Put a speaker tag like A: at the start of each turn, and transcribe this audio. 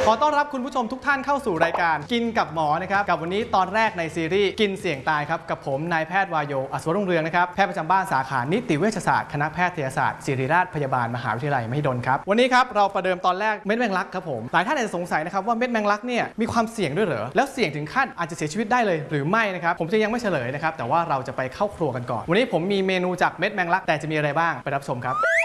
A: ขอต้อนรับคุณผู้ชมทุกท่านเข้าสู่รายการกินกับหมอนะครับกับวันนี้ตอนแรกในซีรีส์กินเสี่ยงตายครับกับผมนายแพทย์วายโยอัศวรุ่งเรืองนะครับแพทย์ประจำบ้านสาขานิติเวชศาสตร์คณะแพทยศาสตร์ศิริราชพยาบาลมหาวิทยาลัยมหิดลครับวันนี้ครับเราประเดิมตอนแรกเม็ดแมงลักครับผมหลายท่านอาจจะสงสัยนะครับว่าเม็ดแมงลักเนี่ยมีความเสี่ยงด้วยเหรอแล้วเสี่ยงถึงขั้นอาจจะเสียชีวิตได้เลยหรือไม่นะครับผมจะยังไม่เฉลยนะครับแต่ว่าเราจะไปเข้าครัวกันก่อนวันนี้ผมมีเมนูจากเม็ดแมงลักแต่จะมีอะไรบ้างไปรับชมครับ